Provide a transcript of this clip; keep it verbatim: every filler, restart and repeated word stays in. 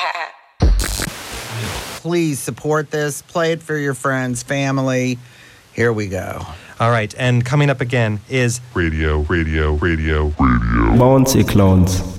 Please support this. Play it for your friends, family. Here we go. All right, and coming up again is Radio, radio, radio, radio. Bouncy Clones.